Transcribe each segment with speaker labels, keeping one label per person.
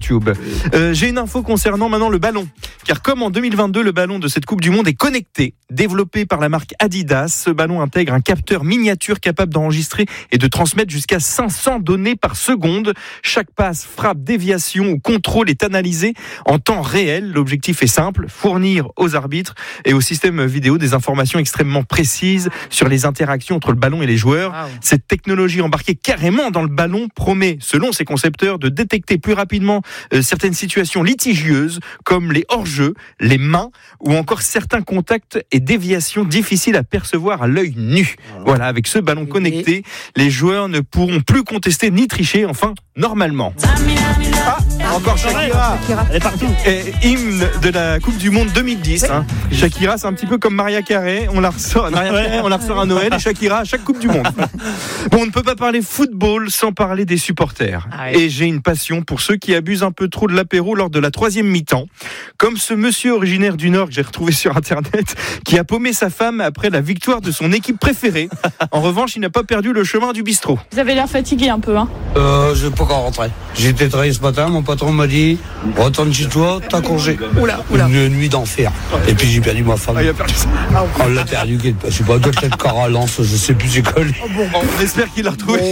Speaker 1: YouTube. J'ai une info concernant maintenant le ballon. Car comme en 2022, le ballon de cette Coupe du Monde est connecté. Développé par la marque Adidas, ce ballon intègre un capteur miniature capable d'enregistrer et de transmettre jusqu'à 500 données par seconde. Chaque passe, frappe, déviation ou contrôle est analysé en temps réel. L'objectif est simple, fournir aux arbitres et au système vidéo des informations extrêmement précises sur les interactions entre le ballon et les joueurs. Cette technologie embarquée carrément dans le ballon promet, selon ses concepteurs, de détecter plus rapidement certaines situations litigieuses comme les hors-jeux, les mains ou encore certains contacts et déviations difficiles à percevoir à l'œil nu. Voilà, avec ce ballon connecté, les joueurs ne pourront plus contester ni tricher, enfin, normalement. Encore Shakira.
Speaker 2: Elle est partout.
Speaker 1: Et hymne de la Coupe du Monde 2010. Hein. Shakira, c'est un petit peu comme Mariah Carey. On la ressort à Noël et Shakira à chaque Coupe du Monde. Bon, on ne peut pas parler football sans parler des supporters. Et j'ai une passion pour ceux qui abusent un peu trop de l'apéro lors de la 3e mi-temps. Comme ce monsieur originaire du Nord que j'ai retrouvé sur Internet, qui a paumé sa femme après la victoire de son équipe préférée. En revanche, il n'a pas perdu le chemin du bistrot.
Speaker 3: Vous avez l'air fatigué un peu, hein?
Speaker 4: Je vais pas encore rentrer. J'ai été travailler ce matin, mon patron m'a dit retourne chez toi, t'as congé.
Speaker 3: Oula.
Speaker 4: Une nuit d'enfer. Et puis j'ai perdu ma femme. On l'a perdu, je sais pas, peut-être Caralance, je sais plus c'est quoi.
Speaker 1: On espère qu'il l'a retrouvé.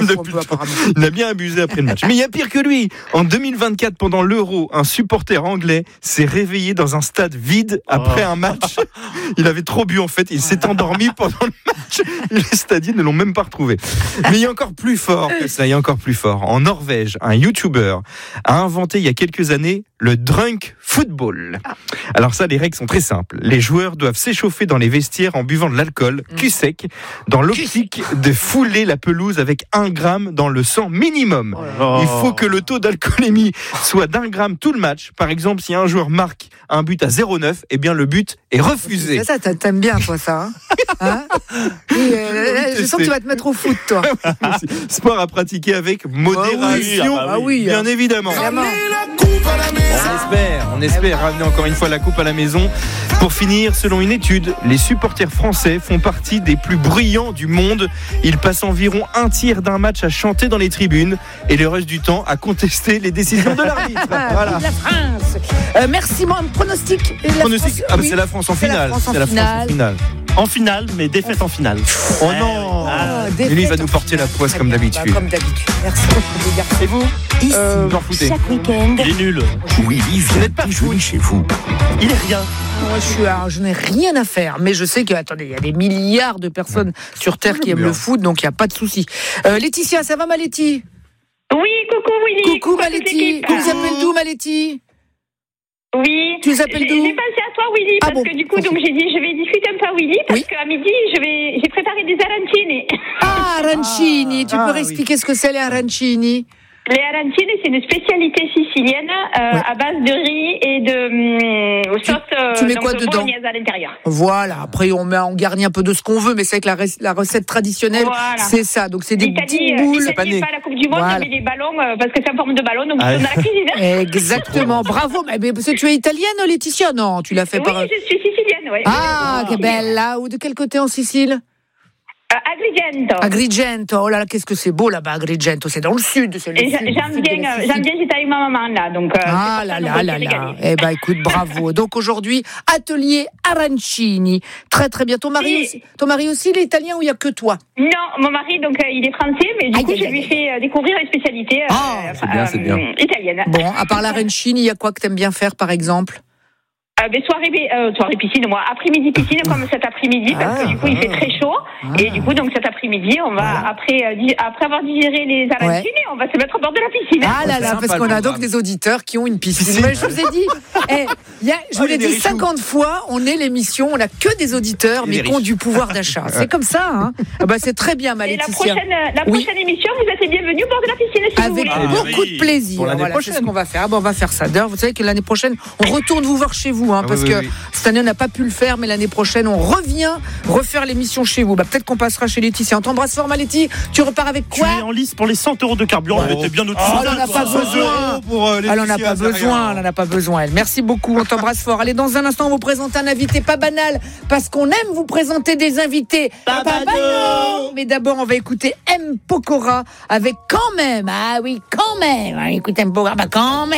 Speaker 1: Il a bien abusé après le match. Mais il y a pire que lui. En 2024, pendant l'Euro, un supporter anglais s'est réveillé dans un stade vide après un match. Il avait trop bu en fait. Il s'est endormi pendant le match. Les stadiers ne l'ont même pas retrouvé. Mais il y a encore plus fort que ça. Il y a encore plus fort. En Norvège, un YouTuber a inventé il y a quelques années le drunk football. Alors ça, les règles sont très simples. Les joueurs doivent s'échauffer dans les vestiaires en buvant de l'alcool, cul sec, dans l'optique de fouler la pelouse avec 1 gramme dans le sang minimum. Il faut que le taux d'alcoolémie soit d'1 gramme tout le match. Par exemple, si un joueur marque un but à 0,9, eh bien le but est refusé.
Speaker 5: C'est ça, t'aimes bien toi ça, hein? Je sens que tu vas te mettre au foot, toi.
Speaker 1: Sport à pratiquer avec modération, bien évidemment. On espère ramener encore une fois la coupe à la maison. Pour finir, selon une étude, les supporters français font partie des plus bruyants du monde. Ils passent environ un tiers d'un match à chanter dans les tribunes et le reste du temps à contester les décisions de l'arbitre. Voilà.
Speaker 5: La France. Merci, mon pronostic.
Speaker 1: C'est la France en finale.
Speaker 2: En finale, mais défaite en finale.
Speaker 1: Oh non. Et lui, il va nous porter la poisse comme d'habitude.
Speaker 5: Comme d'habitude. Merci.
Speaker 1: Et vous vous en foutez?
Speaker 6: Chaque week-end.
Speaker 2: Il est nul.
Speaker 7: Willy,
Speaker 1: Vous n'êtes pas
Speaker 7: joli chez vous.
Speaker 2: Il est rien.
Speaker 5: Moi, je n'ai rien à faire, mais je sais qu'il y a des milliards de personnes sur Terre qui aiment le foot, donc il n'y a pas de souci. Laetitia, ça va, Maléti?
Speaker 6: Oui, coucou Willy.
Speaker 5: Coucou Maléti. Tu t'appelles d'où, Maléti?
Speaker 6: Oui.
Speaker 5: Tu t'appelles d'où?
Speaker 6: J'ai pensé à toi, Willy, parce que du coup, donc j'ai dit, je vais discuter un peu à Willy, parce qu'à midi, j'ai préparé des arancini.
Speaker 5: Arancini. Tu peux réexpliquer ce que c'est, les arancini?
Speaker 6: Les arancini, c'est une spécialité sicilienne à base de riz et de sauce
Speaker 5: tu mets quoi dedans?
Speaker 6: bolognaise à l'intérieur.
Speaker 5: Voilà, après on garnit un peu de ce qu'on veut, mais c'est vrai que la recette traditionnelle, c'est ça. Donc c'est des petites boules.
Speaker 6: C'est pas la Coupe du Monde, mais des ballons, parce que c'est en forme de ballon, donc ils sont dans la cuisine.
Speaker 5: Exactement, bravo. Mais parce que tu es italienne, Laetitia? Non, tu l'as fait par...
Speaker 6: Oui, je suis sicilienne, oui.
Speaker 5: Ah, que belle. Ou de quel côté en Sicile? Agrigento, oh là là, qu'est-ce que c'est beau là-bas, Agrigento, c'est dans le sud.
Speaker 6: J'aime bien, j'étais avec ma maman là, donc.
Speaker 5: Eh ben, écoute, bravo. Donc aujourd'hui, atelier arancini, très très bien. Ton mari aussi, il est italien ou il y a que toi?
Speaker 6: Non, mon mari, donc il est français, mais du coup, je lui fais découvrir les spécialités
Speaker 1: c'est bien.
Speaker 6: italiennes.
Speaker 5: Bon, à part l'arancini, il y a quoi que t'aimes bien faire, par exemple?
Speaker 6: Soirée piscine, moi, après-midi piscine, comme cet après-midi, parce que du coup, il fait très chaud. Et du coup, donc cet après-midi, on va, après avoir digéré les arancini, on va se mettre au bord de la piscine.
Speaker 5: Ah là là, parce qu'on a donc des auditeurs qui ont une piscine. Mais je vous ai dit, je vous l'ai dit 50 fois, on est l'émission, on n'a que des auditeurs, mais qui ont du pouvoir d'achat. C'est comme ça, hein. C'est très bien, ma Laetitia.
Speaker 6: Et la prochaine émission, vous êtes les bienvenus au bord de la piscine, si vous voulez.
Speaker 5: Avec beaucoup de plaisir. Voilà, c'est ce qu'on va faire. On va faire ça. D'ailleurs, vous savez que l'année prochaine, on retourne vous voir chez vous, parce que cette année, on n'a pas pu le faire, mais l'année prochaine, on revient refaire l'émission chez vous. Peut-être qu'on passera chez Laetitia. On t'embrasse fort, Maléti. Tu repars avec quoi?
Speaker 2: Tu es en lice pour les 100 € de carburant. Elle était bien au-dessus.
Speaker 5: Elle n'en a pas besoin. Elle n'en a pas besoin, elle. Merci beaucoup. On t'embrasse fort. Allez, dans un instant, on vous présente un invité pas banal, parce qu'on aime vous présenter des invités pas banaux. Mais d'abord, on va écouter M. Pokora avec Quand même. Ah oui, quand même. Écoute M. Pokora, quand même.